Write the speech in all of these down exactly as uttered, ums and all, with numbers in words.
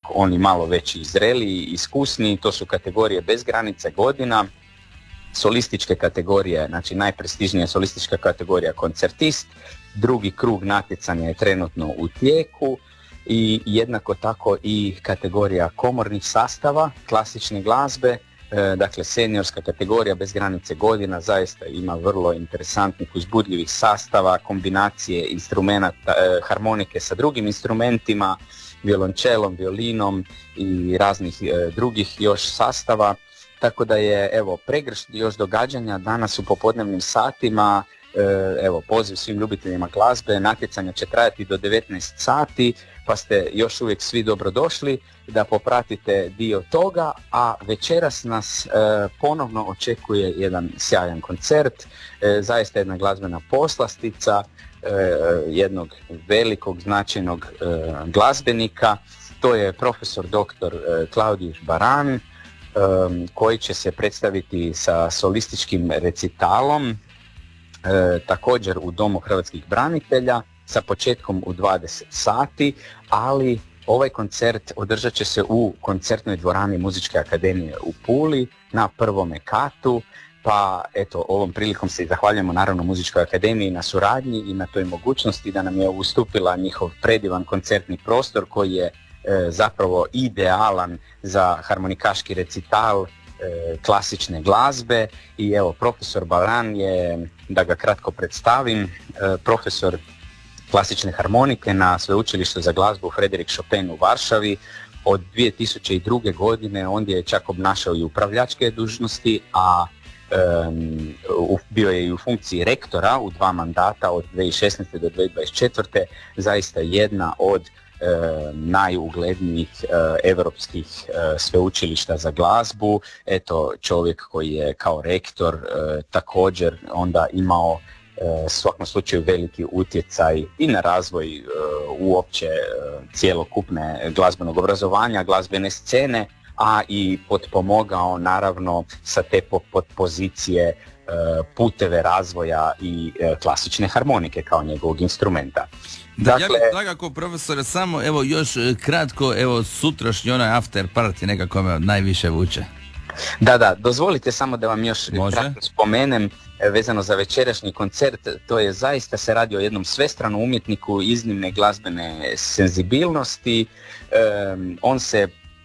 oni malo veći zreliji, iskusniji, to su kategorije bez granice godina, solističke kategorije, znači najprestižnija solistička kategorija koncertist, drugi krug natjecanja je trenutno u tijeku i jednako tako i kategorija komornih sastava, klasične glazbe, dakle seniorska kategorija bez granice godina zaista ima vrlo interesantnih uzbudljivih sastava, kombinacije instrumenata, harmonike sa drugim instrumentima, violončelom, violinom i raznih drugih još sastava. Tako da je evo pregršt još događanja danas u popodnevnim satima, evo poziv svim ljubiteljima glazbe, natjecanja će trajati do devetnaest sati, pa ste još uvijek svi dobrodošli da popratite dio toga, a večeras nas e, ponovno očekuje jedan sjajan koncert, e, zaista jedna glazbena poslastica e, jednog velikog značajnog e, glazbenika, to je profesor doktor e, Klaudijus Baran, e, koji će se predstaviti sa solističkim recitalom, E, također u Domu hrvatskih branitelja sa početkom u dvadeset sati, ali ovaj koncert održat će se u koncertnoj dvorani Muzičke akademije u Puli na prvome katu, pa eto ovom prilikom se i zahvaljujemo naravno Muzičkoj akademiji na suradnji i na toj mogućnosti da nam je ustupila njihov predivan koncertni prostor koji je e, zapravo idealan za harmonikaški recital klasične glazbe. I evo, profesor Baran je, da ga kratko predstavim, profesor klasične harmonike na Sveučilištu za glazbu Frédéric Chopin u Varšavi. Od dvije tisuće druge. godine ondje je čak obnašao i upravljačke dužnosti, a um, bio je i u funkciji rektora u dva mandata od dvije tisuće šesnaeste. do dvije tisuće dvadeset četvrte. Zaista jedna od E, najuglednijih e, europskih e, sveučilišta za glazbu. Eto, čovjek koji je kao rektor e, također onda imao e, u svakom slučaju veliki utjecaj i na razvoj e, uopće e, cjelokupne glazbenog obrazovanja, glazbene scene, a i potpomogao naravno sa te pozicije e, puteve razvoja i e, klasične harmonike kao njegovog instrumenta. Da, dakle, ja bih svakako, profesore, samo evo još kratko, evo sutrašnji onaj after party nekako me najviše vuče. Da, da, dozvolite samo da vam još Može? kratko spomenem vezano za večerašnji koncert. To je zaista se radi o jednom svestranom umjetniku iznimne glazbene senzibilnosti. Um, on se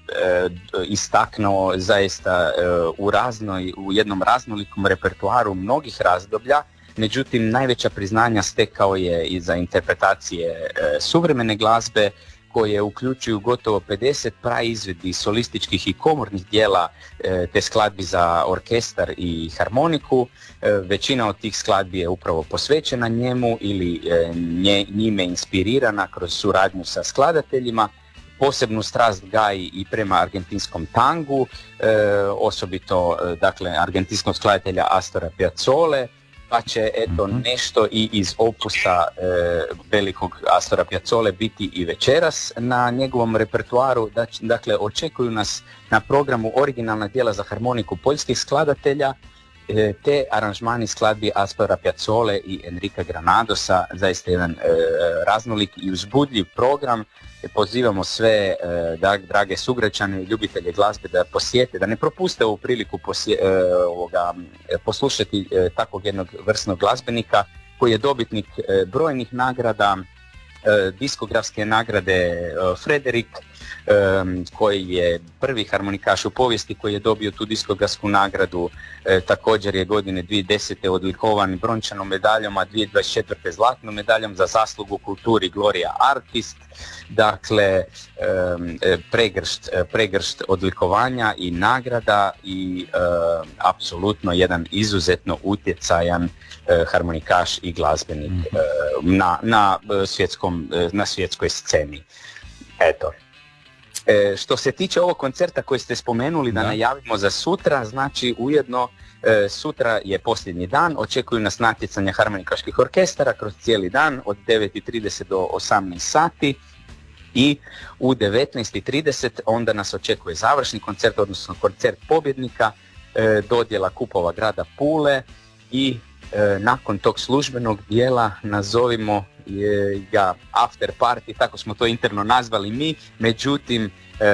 uh, istaknuo zaista uh, u raznoj, u jednom raznolikom repertoaru mnogih razdoblja. Međutim, najveća priznanja stekao je i za interpretacije e, suvremene glazbe, koje uključuju gotovo pedeset praizvedbi solističkih i komornih dijela e, te skladbi za orkestar i harmoniku. E, većina od tih skladbi je upravo posvećena njemu ili e, nje, njime inspirirana kroz suradnju sa skladateljima. Posebnu strast gaji i prema argentinskom tangu, e, osobito e, dakle, argentinskog skladatelja Astora Piazzole, pa će eto nešto i iz opusa e, velikog Astora Piazzole biti i večeras na njegovom repertoaru. Dakle, očekuju nas na programu originalna djela za harmoniku poljskih skladatelja, e, te aranžmani skladbi Astora Piazzole i Enrica Granadosa, zaista jedan e, raznolik i uzbudljiv program. Pozivamo sve e, da, drage sugrađane i ljubitelje glazbe da posjete, da ne propuste ovu priliku posje, e, ovoga, poslušati e, takvog jednog vrsnog glazbenika koji je dobitnik e, brojnih nagrada, e, diskografske nagrade e, Frédéric, e, koji je prvi harmonikaš u povijesti koji je dobio tu diskografsku nagradu. E, također je godine dvije tisuće desete. odlikovan brončanom medaljom, a dvije tisuće dvadeset četvrte. zlatnom medaljom za zaslugu u kulturi Gloria Artist. Dakle, e, pregršt, pregršt odlikovanja i nagrada i e, apsolutno jedan izuzetno utjecajan e, harmonikaš i glazbenik e, na, na, svjetskom, na svjetskoj sceni. Eto. E, što se tiče ovog koncerta koji ste spomenuli da, da najavimo za sutra, znači ujedno e, sutra je posljednji dan, očekuju nas natjecanja harmonikaških orkestara kroz cijeli dan od devet i trideset do osamnaest sati i u devetnaest i trideset onda nas očekuje završni koncert, odnosno koncert pobjednika, e, dodjela kupova grada Pule i e, nakon tog službenog dijela nazovimo je ga after party, tako smo to interno nazvali mi, međutim